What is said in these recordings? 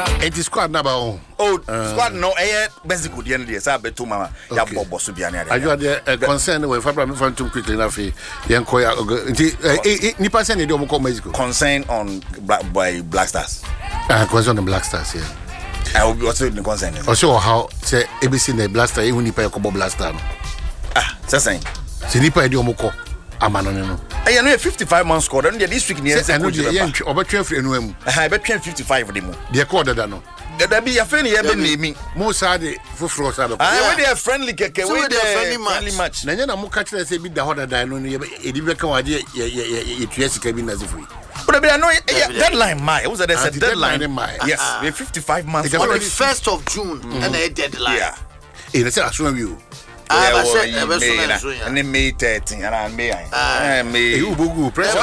It is squad number on. Oh, squad no basic good end there say beto mama ya bobo so bia na there. Are you there concern when Fabra me too quickly na fi yenkoya nipa say ne dey omo Mexico. Concern on Black Stars. Concern on Black Stars here. I will be also the concern. Also how say ABC na Black Star e hu nipa yakobo Black Star no. Say saying. Se nipa e dey omo ko amano no. I know 55 man scored and this week near say coach obetwen free enu am. I betwen 55 dem. Dey call that no. There be a friendly name. Most are the fufro side. We dey friendly keke we dey friendly match. Na nya na mo catch say bi da hoda dan no e di be kan wade ye tuasi ka bi na zefui. But I know deadline my. Was that a deadline? Yes, we 55 months. On the 1st of June and a deadline. Yeah. They say as soon you. And then May 13 and May you bugu pressure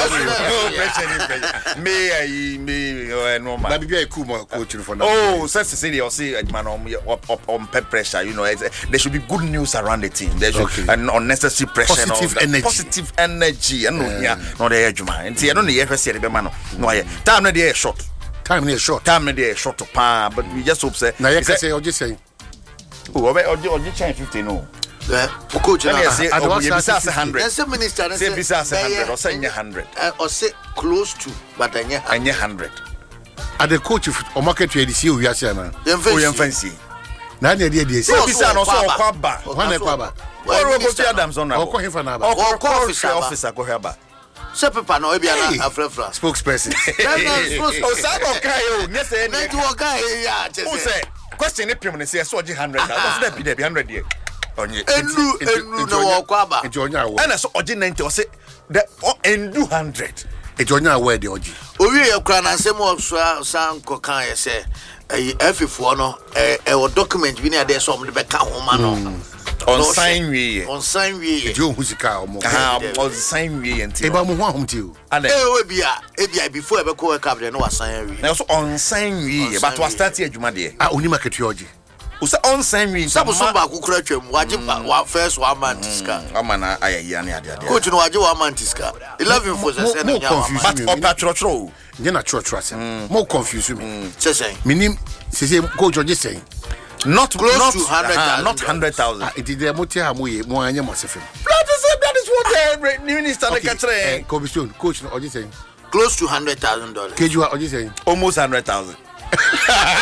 May no man. That be a cool coach for now. Oh, so say or say man on pressure, you know, there should be good news around the team. There should an unnecessary pressure, positive energy and no the edge man. And see I don't hear say the man no here. Time no dey short. Time no dey short to pan, but we just hope say na you say or just say oh change 50 no. Coach, I say 100. Yes, minister. Say 100 or say 100 or say close to, but 100. At the coach or market trade see we are saying. Oh, fancy. Na dey dey say bisa no so kwaba. One kwaba. Or go Adams on na. Or ko na ba. Or officer go here ba. Say paper no e bia na afrefra. Spokesperson. Oh, say go kai o. Ne say ne to kai ya. Who say question e pim ne say so 100. What's that be 100 there? Enu no kwaba. And so oji 90 or say the endu 100. It's on your way the oji. Owi e kra na nsem of san kokan ye say F4 no e document bi na dey so mo be ka homa no. On sign we. Jo husika o mo. On sign we enti. E ba mo ho ahom ti o. We bia before e be ko work up there no was sign we. Na so on sign we but was start adwuma there. Oni market oji. Usa on sign we. Sabo so ba kukura twam waje wa first one man tiska. Amana ayaya ne ade ade. Coach no waje one man tiska. 11 for say no confuse but opatro. Nye na trust. More confuse me. Say. Minim say coach oji say. Not close to 100,000. Not 100,000. It is the motia amoye mo anya mosefem. That is what the minister the catch. Coach no oji say. Close to $100,000. Kejua oji say. Almost 100,000.